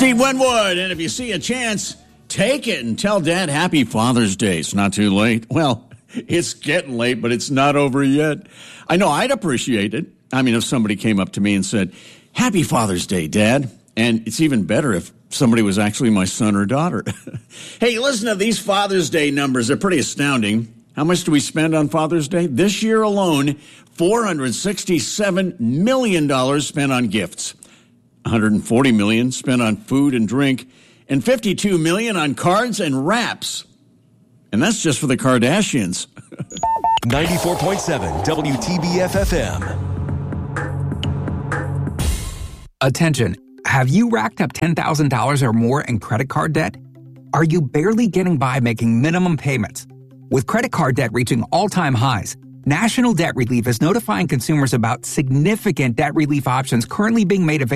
Steve Winwood, and if you see a chance, take it and tell Dad Happy Father's Day. It's not too late. Well, it's getting late, but it's not over yet. I know I'd appreciate it. I mean, if somebody came up to me and said, Happy Father's Day, Dad. And it's even better if somebody was actually my son or daughter. Hey, listen to these Father's Day numbers. They're pretty astounding. How much do we spend on Father's Day? This year alone, $467 million spent on gifts. $140 million spent on food and drink, and $52 million on cards and wraps. And that's just for the Kardashians. 94.7 WTBF-FM. Attention. Have you racked up $10,000 or more in credit card debt? Are you barely getting by making minimum payments? With credit card debt reaching all-time highs, National Debt Relief is notifying consumers about significant debt relief options currently being made available